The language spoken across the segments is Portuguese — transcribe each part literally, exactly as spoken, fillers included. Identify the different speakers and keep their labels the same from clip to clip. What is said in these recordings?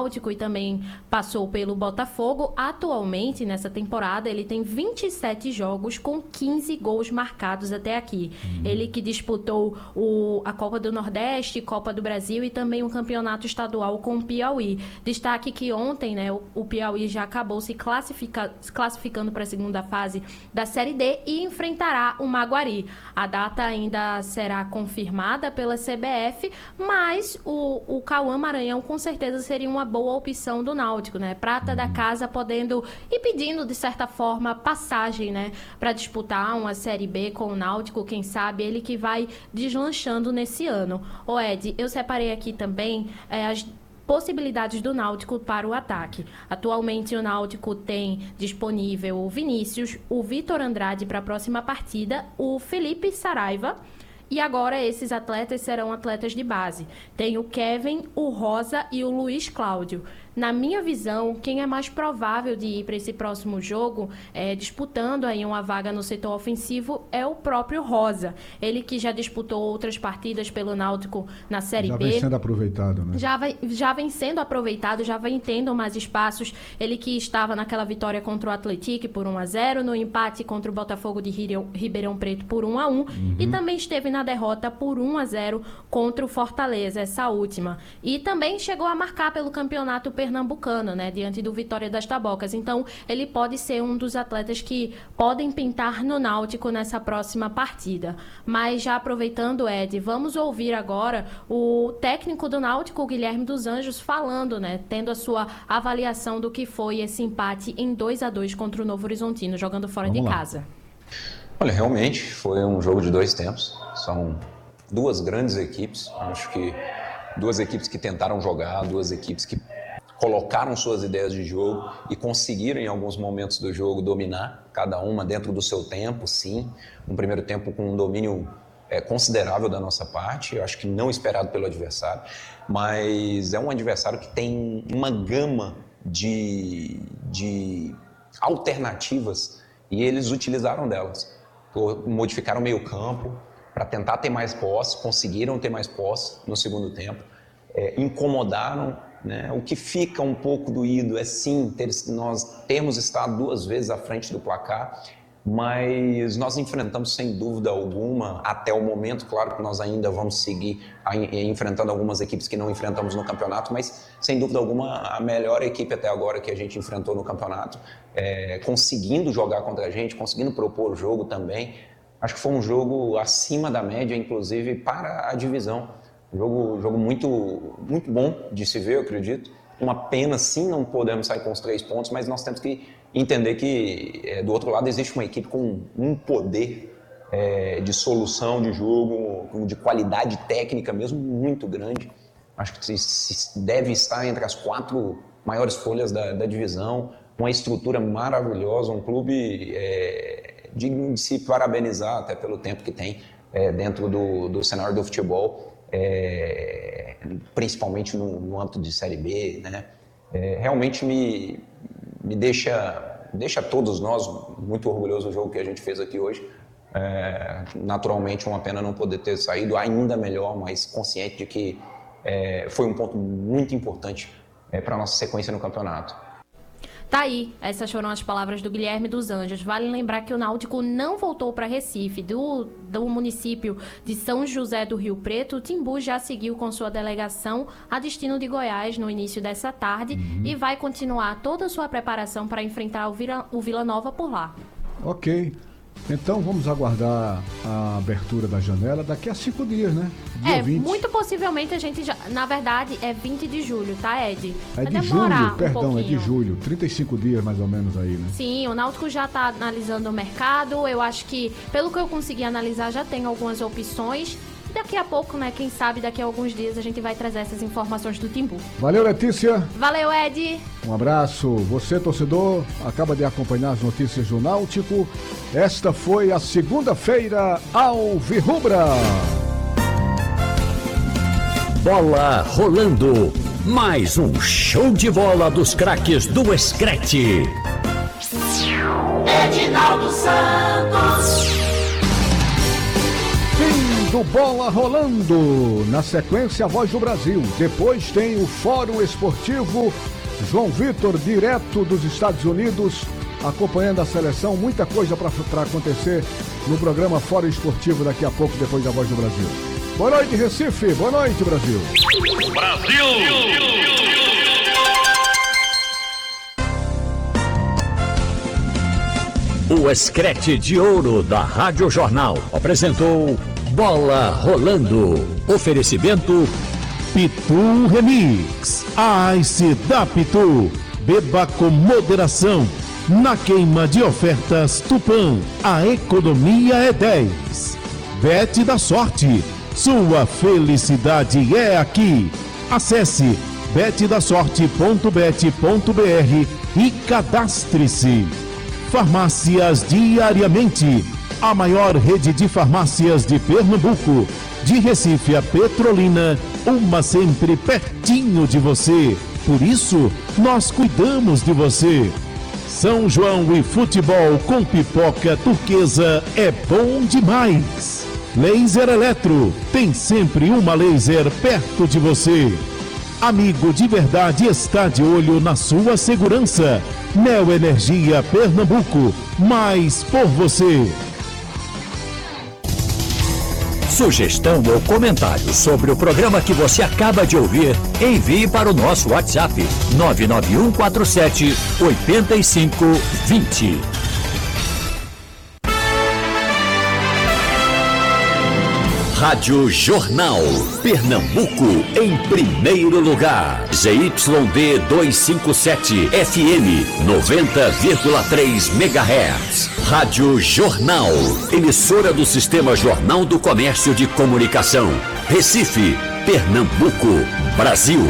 Speaker 1: Náutico e também passou pelo Botafogo. Atualmente, nessa temporada, ele tem vinte e sete jogos com quinze gols marcados até aqui. Uhum. Ele que disputou o, a Copa do Nordeste, Copa do Brasil e também um campeonato estadual com o Piauí. Destaque que ontem, né, o, o Piauí já acabou se, classifica, se classificando para a segunda fase da Série D e enfrentará o Maguari. A data ainda será confirmada pela C B F, mas o, o Cauã Maranhão com certeza seria uma boa opção do Náutico, né? Prata da casa podendo e pedindo, de certa forma, passagem, né, para disputar uma Série B com o Náutico, quem sabe ele que vai deslanchando nesse ano. Ô Ed, eu separei aqui também é, as possibilidades do Náutico para o ataque. Atualmente o Náutico tem disponível o Vinícius, o Vitor Andrade para a próxima partida, o Felipe Saraiva, e agora esses atletas serão atletas de base. Tem o Kevin, o Rosa e o Luiz Cláudio. Na minha visão, quem é mais provável de ir para esse próximo jogo, é, disputando aí uma vaga no setor ofensivo, é o próprio Rosa. Ele que já disputou outras partidas pelo Náutico na Série
Speaker 2: já
Speaker 1: B.
Speaker 2: Já vem sendo aproveitado, né? Já,
Speaker 1: vai, já vem sendo aproveitado, já vem tendo mais espaços. Ele que estava naquela vitória contra o Atlético por um a zero, no empate contra o Botafogo de Ribeirão Preto por um a um, uhum. e também esteve na derrota por um a zero contra o Fortaleza, essa última. E também chegou a marcar pelo campeonato pernambucano, né, diante do Vitória das Tabocas. Então, ele pode ser um dos atletas que podem pintar no Náutico nessa próxima partida. Mas já aproveitando, Ed, vamos ouvir agora o técnico do Náutico, Guilherme dos Anjos, falando, né, tendo a sua avaliação do que foi esse empate em dois a dois contra o Novo Horizontino, jogando fora vamos de lá. casa.
Speaker 3: Olha, realmente foi um jogo de dois tempos. São duas grandes equipes. Acho que duas equipes que tentaram jogar, duas equipes que colocaram suas ideias de jogo e conseguiram em alguns momentos do jogo dominar, cada uma dentro do seu tempo, sim. Um primeiro tempo com um domínio é, considerável da nossa parte, eu acho que não esperado pelo adversário, mas é um adversário que tem uma gama de, de alternativas e eles utilizaram delas. Modificaram o meio campo para tentar ter mais posse, conseguiram ter mais posse no segundo tempo, é, incomodaram. Né? O que fica um pouco doído é sim, ter, nós temos estado duas vezes à frente do placar, mas nós enfrentamos sem dúvida alguma, até o momento, claro que nós ainda vamos seguir a, a, enfrentando algumas equipes que não enfrentamos no campeonato, mas sem dúvida alguma a melhor equipe até agora que a gente enfrentou no campeonato, é, conseguindo jogar contra a gente, conseguindo propor o jogo também. Acho que foi um jogo acima da média, inclusive para a divisão. Jogo, jogo muito, muito bom de se ver, eu acredito. Uma pena, sim, não podemos sair com os três pontos, mas nós temos que entender que, é, do outro lado, existe uma equipe com um poder é, de solução de jogo, de qualidade técnica mesmo muito grande. Acho que se, se deve estar entre as quatro maiores folhas da, da divisão, uma estrutura maravilhosa, um clube é, digno de se parabenizar até pelo tempo que tem é, dentro do, do cenário do futebol. É, principalmente no, no âmbito de Série B, né? É, realmente me, me deixa, deixa todos nós muito orgulhosos do jogo que a gente fez aqui hoje. É, naturalmente, uma pena não poder ter saído ainda melhor, mas consciente de que é, foi um ponto muito importante é, para a nossa sequência no campeonato.
Speaker 1: Tá aí, essas foram as palavras do Guilherme dos Anjos. Vale lembrar que o Náutico não voltou para Recife, do, do município de São José do Rio Preto. O Timbu já seguiu com sua delegação a destino de Goiás no início dessa tarde uhum. e vai continuar toda a sua preparação para enfrentar o Vila, o Vila Nova por lá.
Speaker 2: Ok. Então vamos aguardar a abertura da janela daqui a cinco dias, né? Dia
Speaker 1: é,
Speaker 2: vinte.
Speaker 1: Muito possivelmente a gente já... Na verdade, é vinte de julho, tá, Ed?
Speaker 2: É
Speaker 1: Vai
Speaker 2: de julho, perdão, um é de julho. trinta e cinco dias mais ou menos aí, né?
Speaker 1: Sim, o Náutico já tá analisando o mercado. Eu acho que, pelo que eu consegui analisar, já tem algumas opções. Daqui a pouco, né, quem sabe daqui a alguns dias a gente vai trazer essas informações do Timbu.
Speaker 2: Valeu, Letícia.
Speaker 1: Valeu, Ed.
Speaker 2: Um abraço. Você, torcedor, acaba de acompanhar as notícias do Náutico. Esta foi a segunda-feira Alvirrubra.
Speaker 4: Bola rolando. Mais um show de bola dos craques do Screte.
Speaker 5: Edinaldo Santos.
Speaker 2: Fim do do Bola Rolando. Na sequência, a Voz do Brasil. Depois tem o Fórum Esportivo. João Vitor, direto dos Estados Unidos, acompanhando a seleção. Muita coisa para acontecer no programa Fórum Esportivo daqui a pouco, depois da Voz do Brasil. Boa noite, Recife. Boa noite, Brasil.
Speaker 4: Brasil! O Escrete de Ouro da Rádio Jornal apresentou Bola Rolando. Oferecimento Pitu Remix. Ice da Pitu. Beba com moderação. Na queima de ofertas Tupã, a economia é dez. Bet da Sorte. Sua felicidade é aqui. Acesse bet da sorte ponto bet ponto br e cadastre-se. Farmácias Diariamente. A maior rede de farmácias de Pernambuco. De Recife a Petrolina, uma sempre pertinho de você. Por isso, nós cuidamos de você. São João e futebol com pipoca turquesa é bom demais. Laser Eletro, tem sempre uma laser perto de você. Amigo de verdade está de olho na sua segurança. Neo Energia Pernambuco, mais por você. Sugestão ou comentário sobre o programa que você acaba de ouvir, envie para o nosso WhatsApp nove nove um quatro sete oito cinco dois zero. Rádio Jornal, Pernambuco, em primeiro lugar. Z Y D duzentos e cinquenta e sete, F M, noventa vírgula três megahertz. Rádio Jornal, emissora do Sistema Jornal do Comércio de Comunicação. Recife, Pernambuco, Brasil.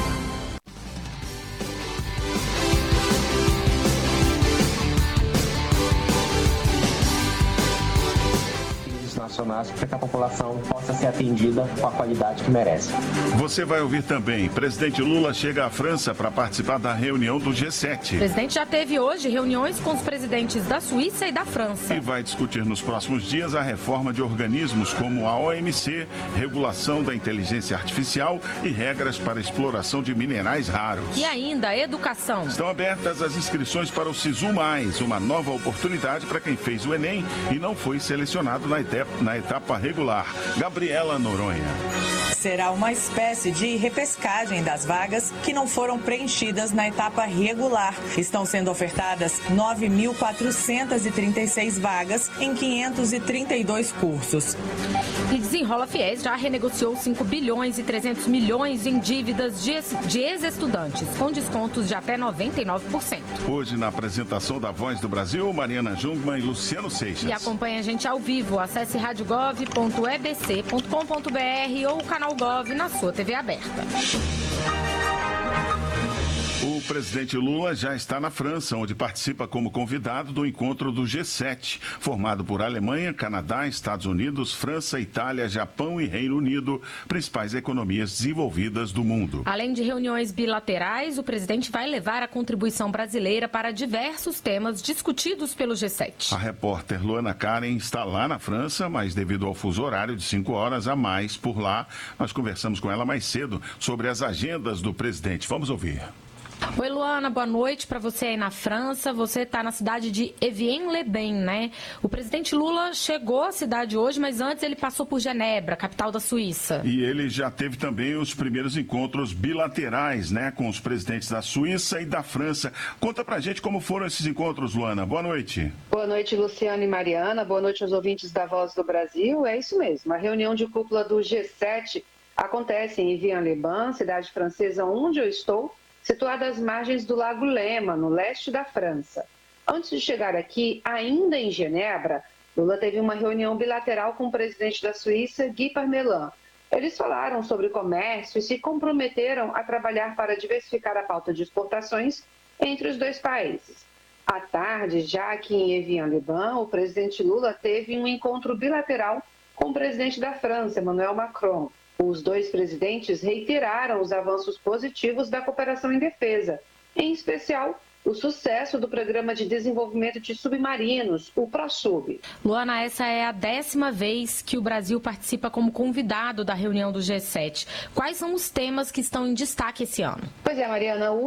Speaker 5: Para que a população possa ser atendida com a qualidade que merece.
Speaker 6: Você vai ouvir também, presidente Lula chega à França para participar da reunião do G sete.
Speaker 7: O presidente já teve hoje reuniões com os presidentes da Suíça e da França.
Speaker 6: E vai discutir nos próximos dias a reforma de organismos como a O M C, regulação da inteligência artificial e regras para exploração de minerais raros.
Speaker 7: E ainda a educação.
Speaker 6: Estão abertas as inscrições para o Sisu Mais, uma nova oportunidade para quem fez o Enem e não foi selecionado na etapa, na etapa regular. Gabriela Noronha.
Speaker 8: Será uma espécie de repescagem das vagas que não foram preenchidas na etapa regular. Estão sendo ofertadas nove mil quatrocentas e trinta e seis vagas em quinhentos e trinta e dois cursos.
Speaker 7: E Desenrola Fiéis já renegociou cinco bilhões e trezentos milhões em dívidas de ex-estudantes, com descontos de até noventa e nove por cento.
Speaker 6: Hoje, na apresentação da Voz do Brasil, Mariana Jungmann e Luciano Seixas.
Speaker 7: E acompanha a gente ao vivo. Acesse rádio gov ponto e b c ponto com ponto b r ou o canal Gov na sua T V aberta.
Speaker 6: O presidente Lula já está na França, onde participa como convidado do encontro do G sete, formado por Alemanha, Canadá, Estados Unidos, França, Itália, Japão e Reino Unido, principais economias desenvolvidas do mundo.
Speaker 7: Além de reuniões bilaterais, o presidente vai levar a contribuição brasileira para diversos temas discutidos pelo G sete.
Speaker 6: A repórter Luana Karen está lá na França, mas devido ao fuso horário de cinco horas a mais por lá, nós conversamos com ela mais cedo sobre as agendas do presidente. Vamos ouvir.
Speaker 7: Oi, Luana, boa noite para você aí na França. Você está na cidade de Evian-le-Bain, né? O presidente Lula chegou à cidade hoje, mas antes ele passou por Genebra, capital da Suíça.
Speaker 6: E ele já teve também os primeiros encontros bilaterais, né, com os presidentes da Suíça e da França. Conta pra gente como foram esses encontros, Luana. Boa noite.
Speaker 9: Boa noite, Luciano e Mariana. Boa noite aos ouvintes da Voz do Brasil. É isso mesmo, a reunião de cúpula do G sete acontece em Evian-le-Bain, cidade francesa onde eu estou, situada às margens do Lago Lema, no leste da França. Antes de chegar aqui, ainda em Genebra, Lula teve uma reunião bilateral com o presidente da Suíça, Guy Parmelin. Eles falaram sobre comércio e se comprometeram a trabalhar para diversificar a pauta de exportações entre os dois países. À tarde, já aqui em Evian-le-Bain, o presidente Lula teve um encontro bilateral com o presidente da França, Emmanuel Macron. Os dois presidentes reiteraram os avanços positivos da cooperação em defesa. Em especial, o sucesso do Programa de Desenvolvimento de Submarinos, o ProSub.
Speaker 7: Luana, essa é a décima vez que o Brasil participa como convidado da reunião do G sete. Quais são os temas que estão em destaque esse ano?
Speaker 9: Pois é, Mariana, o